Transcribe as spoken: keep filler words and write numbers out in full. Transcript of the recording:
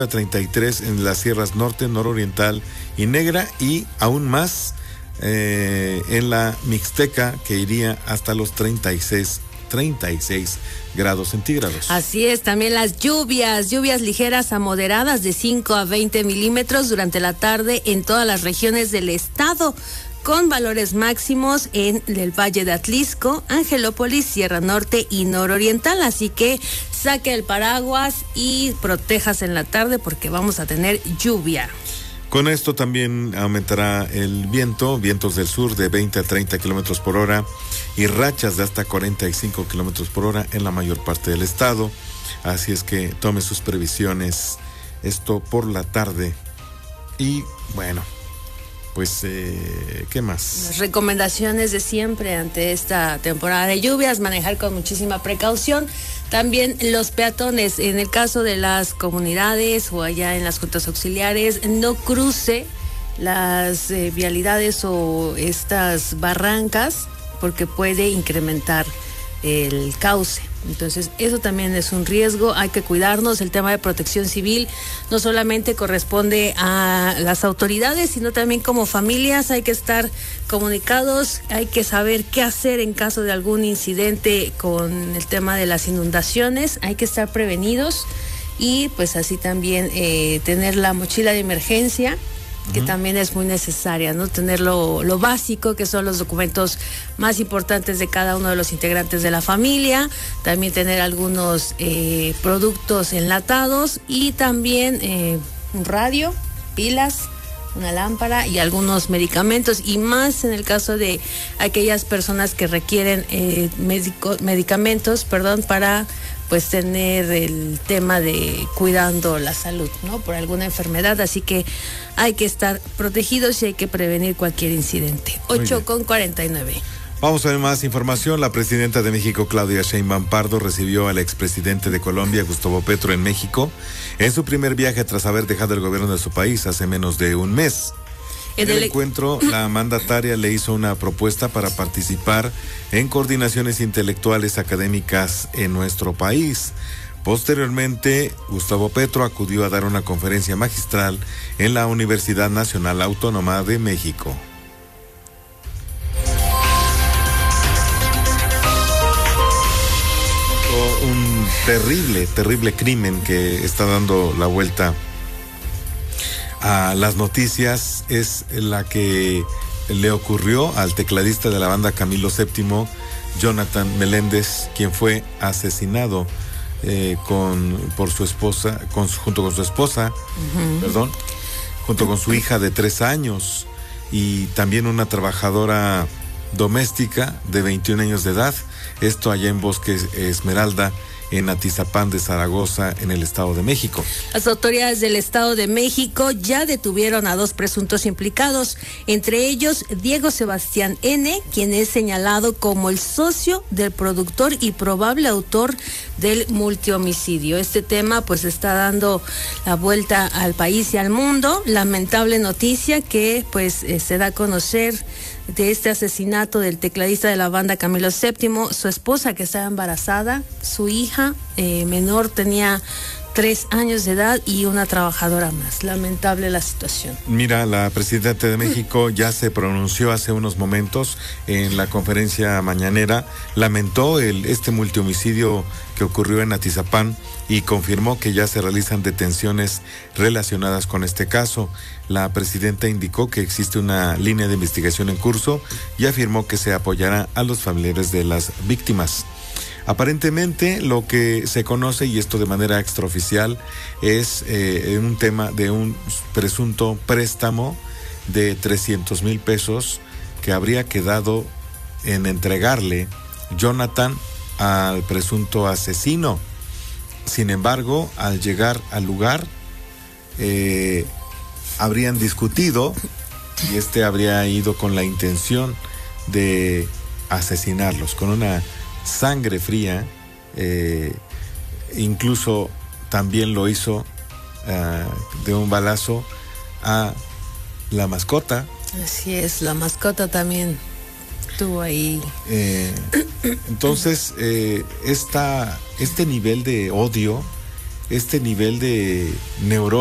treinta y tres en las sierras norte, nororiental y negra, y aún más eh, en la Mixteca, que iría hasta los treinta y seis grados centígrados. Así es, también las lluvias, lluvias ligeras a moderadas de cinco a veinte milímetros durante la tarde en todas las regiones del estado, con valores máximos en el Valle de Atlisco, Angelópolis, Sierra Norte y Nororiental. Así que saque el paraguas y protéjase en la tarde porque vamos a tener lluvia. Con esto también aumentará el viento, vientos del sur de veinte a treinta kilómetros por hora y rachas de hasta cuarenta y cinco kilómetros por hora en la mayor parte del estado. Así es que tome sus previsiones, esto por la tarde. Y bueno, pues, eh, ¿qué más? Las recomendaciones de siempre ante esta temporada de lluvias: manejar con muchísima precaución. También los peatones, en el caso de las comunidades o allá en las juntas auxiliares, no cruce las eh, vialidades o estas barrancas porque puede incrementar el cauce. Entonces eso también es un riesgo, hay que cuidarnos. El tema de protección civil no solamente corresponde a las autoridades, sino también como familias hay que estar comunicados, hay que saber qué hacer en caso de algún incidente con el tema de las inundaciones, hay que estar prevenidos y pues así también eh, tener la mochila de emergencia, que uh-huh. también es muy necesaria, ¿no? Tener lo, lo básico, que son los documentos más importantes de cada uno de los integrantes de la familia, también tener algunos eh, productos enlatados y también eh, un radio, pilas, una lámpara y algunos medicamentos, y más en el caso de aquellas personas que requieren eh, médico, medicamentos, perdón, para pues tener el tema de cuidando la salud, ¿no? Por alguna enfermedad, así que hay que estar protegidos y hay que prevenir cualquier incidente. ocho con cuarenta y nueve. Vamos a ver más información. La presidenta de México, Claudia Sheinbaum Pardo, recibió al expresidente de Colombia, Gustavo Petro, en México, en su primer viaje tras haber dejado el gobierno de su país hace menos de un mes. En el encuentro, la mandataria le hizo una propuesta para participar en coordinaciones intelectuales académicas en nuestro país. Posteriormente, Gustavo Petro acudió a dar una conferencia magistral en la Universidad Nacional Autónoma de México. Un terrible, terrible crimen que está dando la vuelta a las noticias es la que le ocurrió al tecladista de la banda Camilo séptimo, Jonathan Meléndez, quien fue asesinado eh, con por su esposa, con, junto con su esposa, uh-huh. perdón, junto con su hija de tres años y también una trabajadora doméstica de veintiún años de edad. Esto allá en Bosque Esmeralda, en Atizapán de Zaragoza, en el Estado de México. Las autoridades del Estado de México ya detuvieron a dos presuntos implicados, entre ellos Diego Sebastián N., quien es señalado como el socio del productor y probable autor del multihomicidio. Este tema pues está dando la vuelta al país y al mundo. Lamentable noticia que pues eh, se da a conocer de este asesinato del tecladista de la banda Camilo séptimo, su esposa que estaba embarazada, su hija eh, menor tenía tres años de edad y una trabajadora más. Lamentable la situación. Mira, la presidenta de México ya se pronunció hace unos momentos en la conferencia mañanera, lamentó el este multihomicidio que ocurrió en Atizapán y confirmó que ya se realizan detenciones relacionadas con este caso. La presidenta indicó que existe una línea de investigación en curso y afirmó que se apoyará a los familiares de las víctimas. Aparentemente lo que se conoce, y esto de manera extraoficial, es eh, un tema de un presunto préstamo de trescientos mil pesos que habría quedado en entregarle Jonathan al presunto asesino. Sin embargo, al llegar al lugar, eh, habrían discutido y este habría ido con la intención de asesinarlos, con una sangre fría. Eh, incluso también lo hizo uh, de un balazo a la mascota. Así es, la mascota también estuvo ahí. Eh, entonces, eh, esta, este nivel de odio este nivel de neurosis